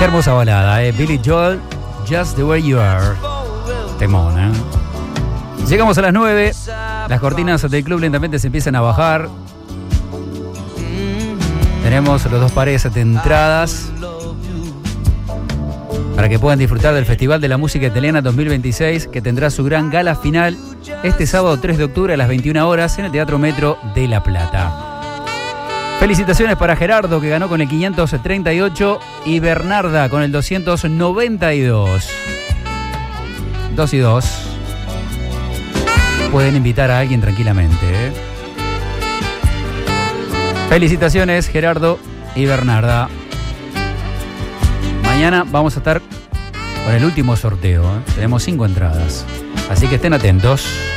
Qué hermosa balada, Billy Joel, Just the Way You Are. Temón, Llegamos a las 9. Las cortinas del club lentamente se empiezan a bajar. Tenemos los 2 pares de entradas para que puedan disfrutar del Festival de la Música Italiana 2026, que tendrá su gran gala final este sábado 3 de octubre a las 21 horas en el Teatro Metro de La Plata. Felicitaciones para Gerardo, que ganó con el 538, y Bernarda con el 292. 2 y 2. Pueden invitar a alguien tranquilamente, Felicitaciones, Gerardo y Bernarda. Mañana vamos a estar con el último sorteo, Tenemos 5 entradas, así que estén atentos.